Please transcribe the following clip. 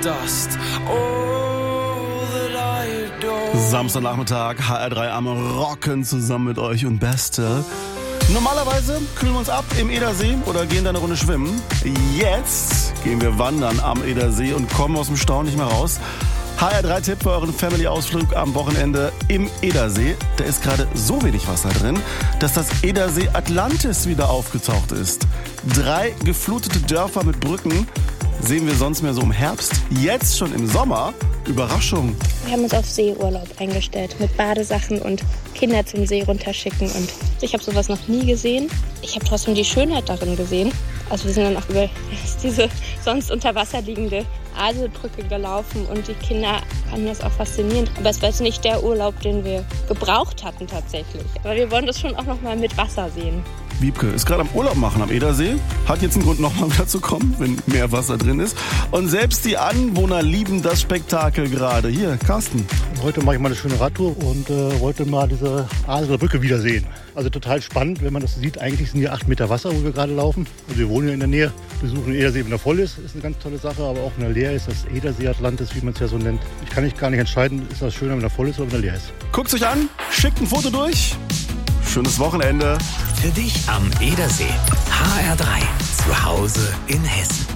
dust. All that I adore. Samstagnachmittag, HR3 am Rocken zusammen mit euch und Beste. Normalerweise kühlen wir uns ab im Edersee oder gehen da eine Runde schwimmen. Jetzt gehen wir wandern am Edersee und kommen aus dem Staunen nicht mehr raus. HR3-Tipp für euren Family-Ausflug am Wochenende im Edersee. Da ist gerade so wenig Wasser drin, dass das Edersee Atlantis wieder aufgetaucht ist. 3 geflutete Dörfer mit Brücken sehen wir sonst mehr so im Herbst. Jetzt schon im Sommer. Überraschung. Wir haben uns auf Seeurlaub eingestellt mit Badesachen und Kinder zum See runterschicken. Und ich habe sowas noch nie gesehen. Ich habe trotzdem die Schönheit darin gesehen. Also wir sind dann auch über diese sonst unter Wasser liegende Aselbrücke gelaufen und die Kinder fanden das auch faszinierend. Aber es war jetzt nicht der Urlaub, den wir gebraucht hatten tatsächlich. Aber wir wollen das schon auch noch mal mit Wasser sehen. Wiebke ist gerade am Urlaub machen am Edersee. Hat jetzt einen Grund, nochmal wieder zu kommen, wenn mehr Wasser drin ist. Und selbst die Anwohner lieben das Spektakel gerade. Hier, Carsten. Heute mache ich mal eine schöne Radtour und wollte mal diese Aseler Brücke wiedersehen. Also total spannend, wenn man das sieht. Eigentlich sind hier 8 Meter Wasser, wo wir gerade laufen. Also wir wohnen hier in der Nähe. Wir besuchen den Edersee, wenn er voll ist. Ist eine ganz tolle Sache. Aber auch wenn er leer ist, das Edersee Atlantis, wie man es ja so nennt. Ich kann gar nicht entscheiden, ist das schöner, wenn er voll ist oder wenn er leer ist. Guckt euch an, schickt ein Foto durch. Schönes Wochenende. Für dich am Edersee. HR3. Zu Hause in Hessen.